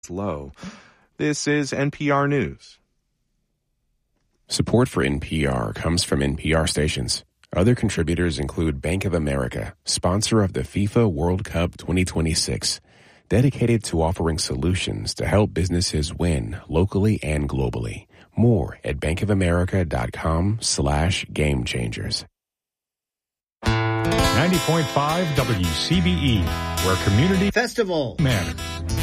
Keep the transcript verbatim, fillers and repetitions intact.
low. This is N P R News. Support for N P R comes from N P R stations. Other contributors include Bank of America, sponsor of the FIFA World Cup twenty twenty-six, dedicated to offering solutions to help businesses win locally and globally. More at bankofamerica.com slash game changers. ninety point five W C B E, where community festival matters.